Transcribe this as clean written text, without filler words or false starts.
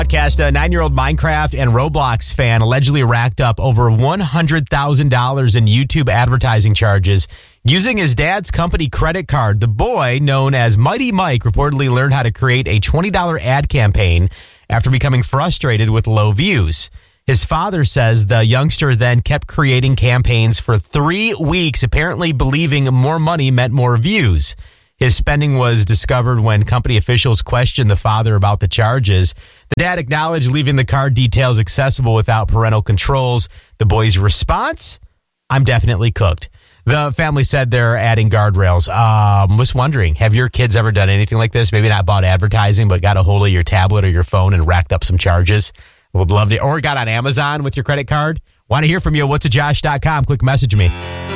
Podcast, a 9-year-old Minecraft and Roblox fan allegedly racked up over $100,000 in YouTube advertising charges using his dad's company credit card. The boy, known as Mighty Mike, reportedly learned how to create a $20 ad campaign after becoming frustrated with low views. His father says the youngster then kept creating campaigns for 3 weeks, apparently believing more money meant more views. His spending was discovered when company officials questioned the father about the charges. The dad acknowledged leaving the card details accessible without parental controls. The boy's response? I'm definitely cooked. The family said they're adding guardrails. Was wondering, have your kids ever done anything like this? Maybe not bought advertising, but got a hold of your tablet or your phone and racked up some charges? Would love to. Or got on Amazon with your credit card? Want to hear from you. What's a Josh.com? Click message me.